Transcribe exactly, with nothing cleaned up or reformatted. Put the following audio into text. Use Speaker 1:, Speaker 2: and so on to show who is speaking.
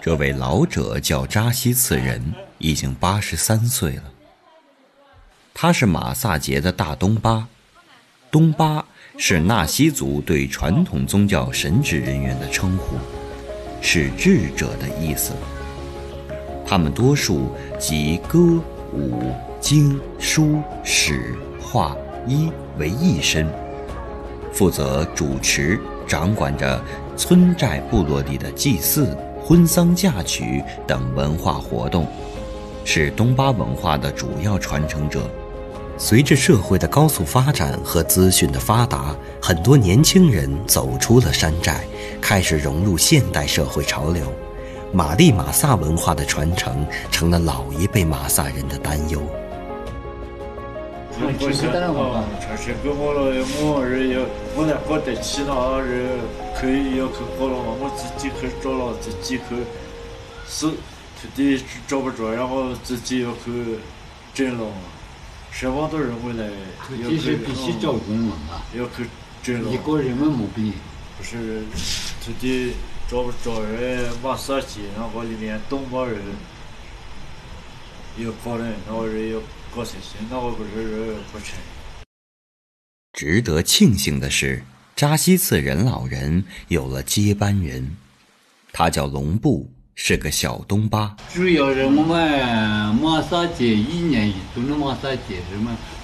Speaker 1: 这位老者叫扎西次仁，已经八十三岁了。他是马萨节的大东巴，东巴是纳西族对传统宗教神职人员的称呼，是智者的意思。他们多数集歌、舞、经、书、史、画、医为一身，负责主持掌管着村寨部落里的祭祀、婚丧嫁娶等文化活动，是东巴文化的主要传承者。随着社会的高速发展和资讯的发达，很多年轻人走出了山寨，开始融入现代社会潮流。玛丽马萨文化的传承成了老一辈马萨人的担忧。
Speaker 2: 我现在哦，这是给我了，我儿要我来搞得起了，儿可以要去搞了嘛，我自己去找了，自己去是土地找不着，然后自己要去整了。什么都认为来，
Speaker 3: 土地是必须找工人啊，
Speaker 2: 要去整了。
Speaker 3: 一个人们没病。
Speaker 2: 不是土地找不着人，马萨节，然后里面东巴人要搞人，然后人要搞这些，那我不是人不成。
Speaker 1: 值得庆幸的是，扎西次仁老人有了接班人，他叫龙布，是个小东巴。
Speaker 3: 主要是我们马萨节一年一度的马萨节日嘛，